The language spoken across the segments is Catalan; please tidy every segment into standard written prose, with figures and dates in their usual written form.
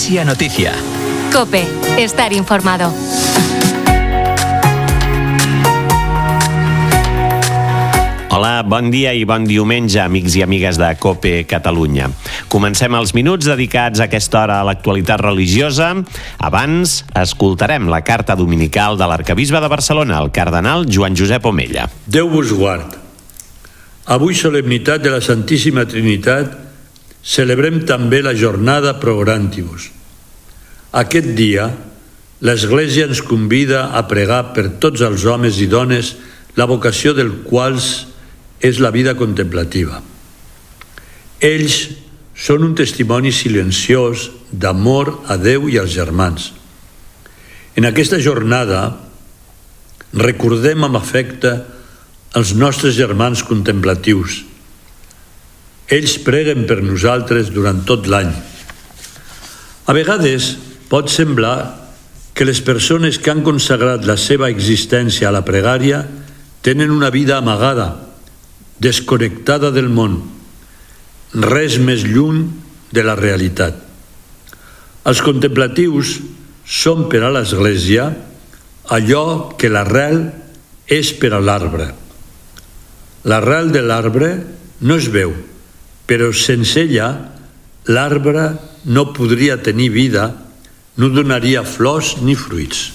Iglesia Noticia. COPE. Estar informado. Hola, bon dia i bon diumenge, amics i amigues de COPE Catalunya. Comencem els minuts dedicats a aquesta hora a l'actualitat religiosa. Abans, escoltarem la carta dominical de l'arcabisbe de Barcelona, el cardenal Joan Josep Omella. Déu vos guard. Avui, solemnitat de la Santíssima Trinitat, celebrem també la jornada Pro Orantibus. Aquest dia, l'Església ens convida a pregar per tots els homes i dones, la vocació dels quals és la vida contemplativa. Ells són un testimoni silenciós d'amor a Déu i als germans. En aquesta jornada recordem amb afecte els nostres germans contemplatius. Ells preguen per nosaltres durant tot l'any. A vegades pot semblar que les persones que han consagrat la seva existència a la pregària tenen una vida amagada, desconnectada del món, res més lluny de la realitat. Els contemplatius són per a l'Església allò que l'arrel és per a l'arbre. L'arrel de l'arbre no es veu, però sense ella l'arbre no podria tenir vida, no donaria flors ni fruits.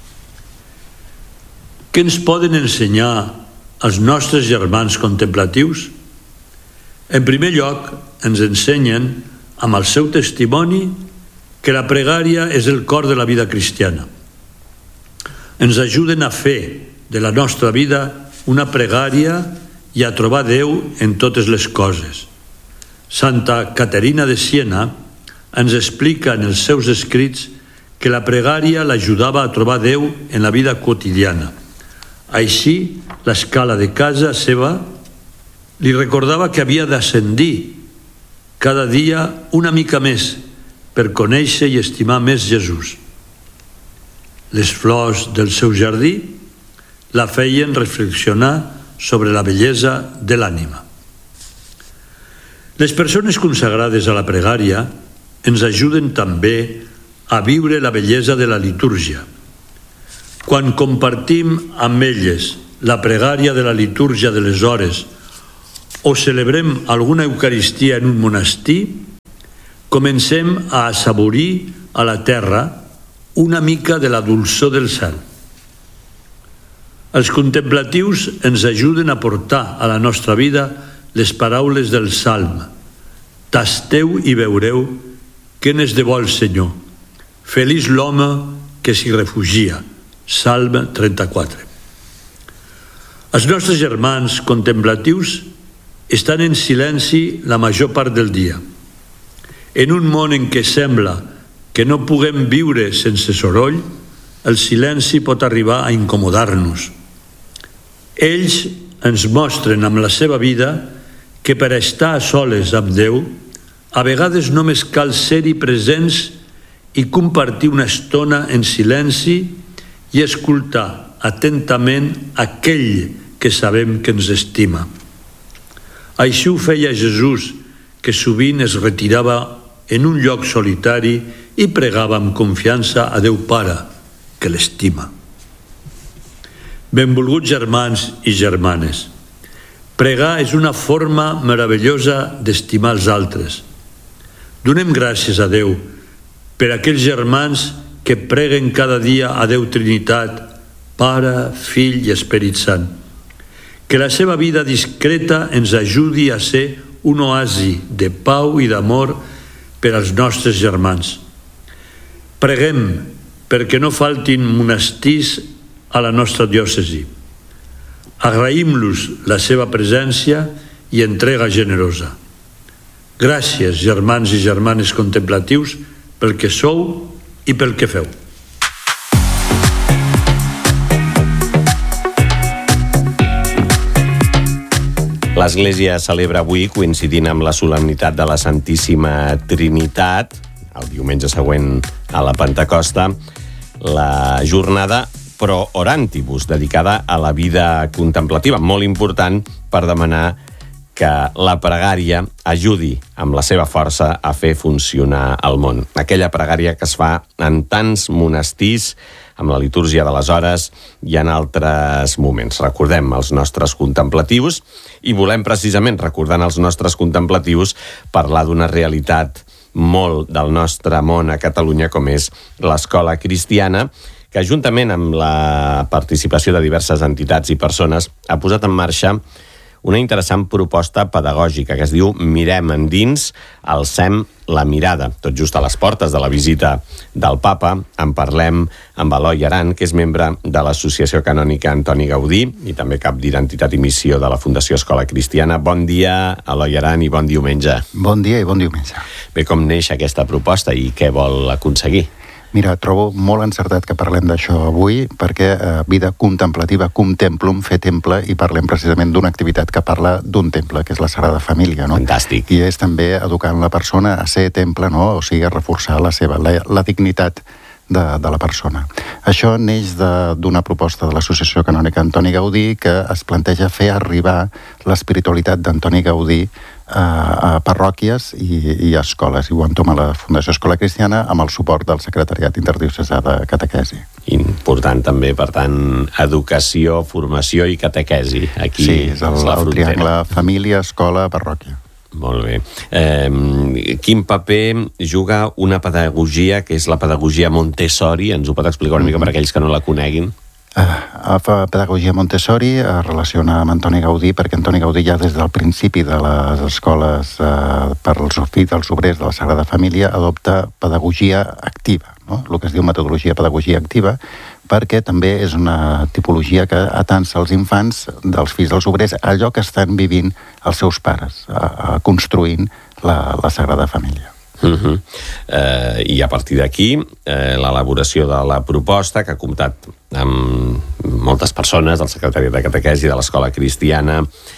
Què ens poden ensenyar els nostres germans contemplatius? En primer lloc, ens ensenyen, amb el seu testimoni, que la pregària és el cor de la vida cristiana. Ens ajuden a fer de la nostra vida una pregària i a trobar Déu en totes les coses. Santa Caterina de Siena ens explica en els seus escrits que la pregària l'ajudava a trobar Déu en la vida quotidiana. Així, l'escala de casa seva li recordava que havia d'ascendir cada dia una mica més per conèixer i estimar més Jesús. Les flors del seu jardí la feien reflexionar sobre la bellesa de l'ànima. Les persones consagrades a la pregària ens ajuden també a viure la bellesa de la litúrgia. Quan compartim amb elles la pregària de la litúrgia de les hores o celebrem alguna eucaristia en un monestir, comencem a assaborir a la terra una mica de la dolçor del cel. Els contemplatius ens ajuden a portar a la nostra vida les paraules del Salm: «Tasteu i veureu què n'és de bo el Senyor. Feliç l'home que s'hi refugia». Salm 34. Els nostres germans contemplatius estan en silenci la major part del dia. En un món en què sembla que no puguem viure sense soroll, el silenci pot arribar a incomodar-nos. Ells ens mostren amb la seva vida que per estar a soles amb Déu, a vegades només cal ser-hi presents i compartir una estona en silenci i escoltar atentament aquell que sabem que ens estima. Així ho feia Jesús, que sovint es retirava en un lloc solitari i pregava amb confiança a Déu Pare, que l'estima. Benvolguts germans i germanes, pregar és una forma meravellosa d'estimar els altres. Donem gràcies a Déu per aquells germans que preguen cada dia a Déu Trinitat, Pare, Fill i Esperit Sant. Que la seva vida discreta ens ajudi a ser un oasi de pau i d'amor per als nostres germans. Preguem perquè no faltin monestirs a la nostra diòcesi. Agraïm-los la seva presència i entrega generosa. Gràcies, germans i germanes contemplatius, pel que sou i pel que feu. L'Església celebra avui, coincidint amb la solemnitat de la Santíssima Trinitat, el diumenge següent a la Pentecosta, la jornada Pro Orantibus, dedicada a la vida contemplativa, molt important per demanar que la pregària ajudi amb la seva força a fer funcionar el món. Aquella pregària que es fa en tants monestirs, amb la litúrgia de les hores i en altres moments. Recordem els nostres contemplatius i volem precisament, recordant els nostres contemplatius, parlar d'una realitat molt del nostre món a Catalunya com és l'escola cristiana, que juntament amb la participació de diverses entitats i persones ha posat en marxa una interessant proposta pedagògica que es diu Mirem endins, alcem la mirada. Tot just a les portes de la visita del Papa en parlem amb Eloi Aran, que és membre de l'Associació Canònica Antoni Gaudí i també cap d'Identitat i Missió de la Fundació Escola Cristiana. Bon dia, Eloi Aran, i bon diumenge. Bon dia i bon diumenge. Bé, com neix aquesta proposta i què vol aconseguir? Mira, trobo molt encertat que parlem d'això avui perquè vida contemplativa, cum templum, fer temple, i parlem precisament d'una activitat que parla d'un temple, que és la Sagrada Família, no? Fantàstic. I és també educant la persona a ser temple, no? O sigui, a reforçar la dignitat de la persona. Això neix d'una proposta de l'Associació Canònica Antoni Gaudí que es planteja fer arribar l'espiritualitat d'Antoni Gaudí a parròquies i a escoles, i ho entoma la Fundació Escola Cristiana amb el suport del Secretariat Interdiocesà de Catequesi. Important també, per tant, educació, formació i catequesi. Aquí sí, és el triangle família, escola, parròquia. Molt bé. Quin paper juga una pedagogia que és la pedagogia Montessori? Ens ho pot explicar una mica per aquells que no la coneguin? La pedagogia Montessori es relaciona amb Antoni Gaudí perquè Antoni Gaudí ja des del principi de les escoles per als fills dels obrers de la Sagrada Família adopta pedagogia activa, no? El que es diu metodologia pedagogia activa, perquè també és una tipologia que atansa els infants dels fills dels obrers allò que estan vivint els seus pares, construint la Sagrada Família. I a partir d'aquí l'elaboració de la proposta, que ha comptat amb moltes persones del Secretariat de Catequesi de l'Escola Cristiana,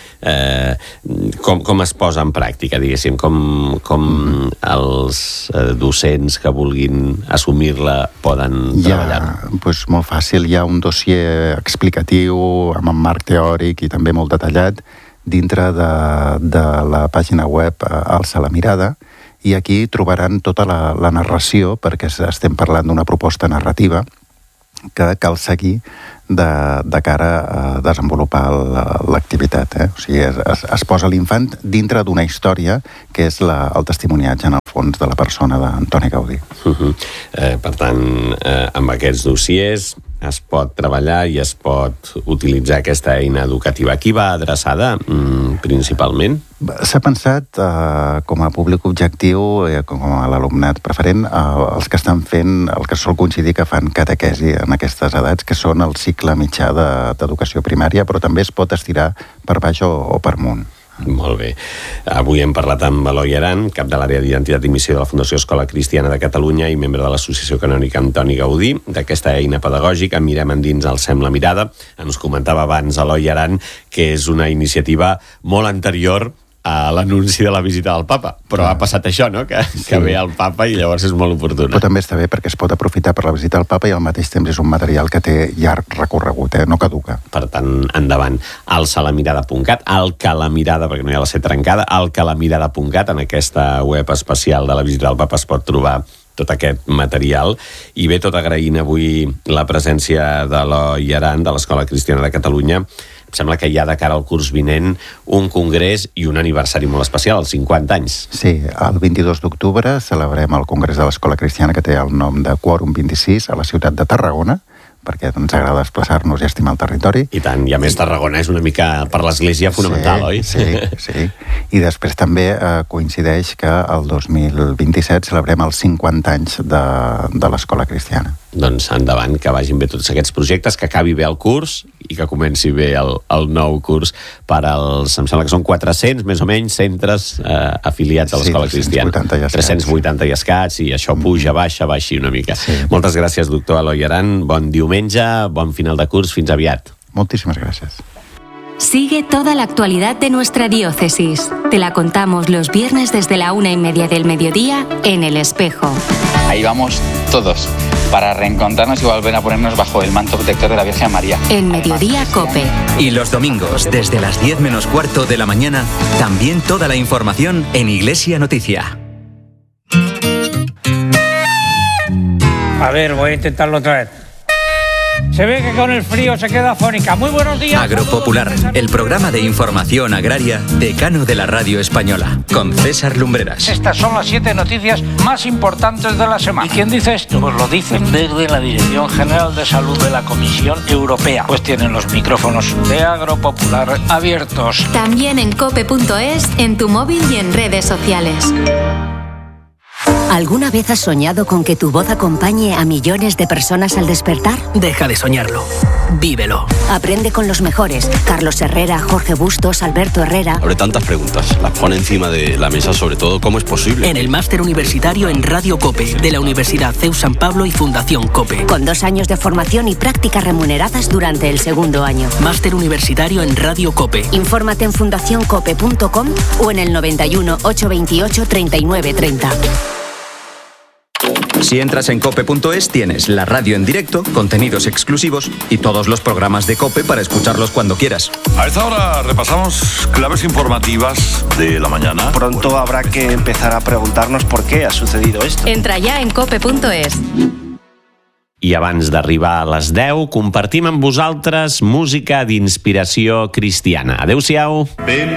com es posa en pràctica, diguéssim, com els docents que vulguin assumir-la poden treballar? Doncs molt fàcil, hi ha un dossier explicatiu amb un marc teòric i també molt detallat dintre de la pàgina web Alça la mirada, i aquí trobaran tota la narració, perquè estem parlant d'una proposta narrativa que cal seguir de cara a desenvolupar l'activitat. O sigui, es posa l'infant dintre d'una història que és el testimoniatge, en el fons, de la persona d'Antoni Gaudí. Per tant, amb aquests dossiers es pot treballar i es pot utilitzar aquesta eina educativa. A qui va adreçada, principalment? S'ha pensat com a públic objectiu, com a l'alumnat preferent, els que estan fent, el que sol coincidir que fan catequesi en aquestes edats, que són el cicle mitjà d'educació primària, però també es pot estirar per baix o per amunt. Molt bé. Avui hem parlat amb Eloi Aran, cap de l'àrea d'Identitat i Missió de la Fundació Escola Cristiana de Catalunya i membre de l'Associació Canònica Antoni Gaudí, d'aquesta eina pedagògica Mirem endins, alcem la mirada. Ens comentava abans Eloi Aran que és una iniciativa molt anterior a l'anunci de la visita del Papa, però ha passat això, no? Que ve el Papa i llavors és molt oportuna. Però també està bé perquè es pot aprofitar per la visita del Papa i al mateix temps és un material que té llarg recorregut, no caduca. Per tant, endavant. alçalamirada.cat, alcalamirada, perquè no hi ha la C trencada, alcalamirada.cat, en aquesta web especial de la visita del Papa es pot trobar tot aquest material. I bé, tot agraint avui la presència de l'Eloi Aran, de l'Escola Cristiana de Catalunya. Em sembla que hi ha de cara al curs vinent un congrés i un aniversari molt especial, els 50 anys. Sí, el 22 d'octubre celebrem el congrés de l'Escola Cristiana, que té el nom de Quòrum 26, a la ciutat de Tarragona, perquè ens agrada desplaçar-nos i estimar el territori. I tant, i a més Tarragona és una mica per l'Església fonamental, oi? Sí. I després també coincideix que el 2027 celebrem els 50 anys de l'Escola Cristiana. Doncs endavant, que vagin bé tots aquests projectes, que acabi bé el curs i que comenci bé el nou curs per als, em sembla que són 400 més o menys centres afiliats a l'Escola Cristiana. 380 i escaig, i això puja, baixa, va així una mica. Sí. Moltes gràcies, doctor Eloi Aran. Bon diumenge, bon final de curs, fins aviat. Moltíssimas gracias. Sigue toda la actualidad de nuestra diócesis. Te la contamos los viernes desde la 1:30 del mediodía en El Espejo. Ahí vamos todos. para reencontrarnos y volver a ponernos bajo el manto protector de la Virgen María. En Mediodía COPE. Y los domingos, desde las 10 menos cuarto de la mañana, también toda la información en Iglesia Noticia. A ver, voy a intentarlo otra vez. Se ve que con el frío se queda afónica. Muy buenos días. Agropopular, el programa de información agraria decano de la radio española, con César Lumbreras. Estas son las 7 noticias más importantes de la semana. ¿Y quién dice esto? Pues lo dicen desde la Dirección General de Salud de la Comisión Europea. Pues tienen los micrófonos de Agropopular abiertos. También en cope.es, en tu móvil y en redes sociales. ¿Alguna vez has soñado con que tu voz acompañe a millones de personas al despertar? Deja de soñarlo. Vívelo. Aprende con los mejores. Carlos Herrera, Jorge Bustos, Alberto Herrera. Abre tantas preguntas. Las pone encima de la mesa, sobre todo, ¿cómo es posible? En el máster universitario en Radio COPE, de la Universidad CEU San Pablo y Fundación COPE. Con 2 años de formación y prácticas remuneradas durante el 2º año. Máster universitario en Radio COPE. Infórmate en fundacioncope.com o en el 91 828 39 30. Si entras en cope.es tienes la radio en directo, contenidos exclusivos y todos los programas de COPE para escucharlos cuando quieras. A esta hora repasamos claves informativas de la mañana. Pronto habrá que empezar a preguntarnos por qué ha sucedido esto. Entra ya en cope.es. I abans d'arribar a les 10, compartim amb vosaltres música d'inspiració cristiana. Adéu-siau.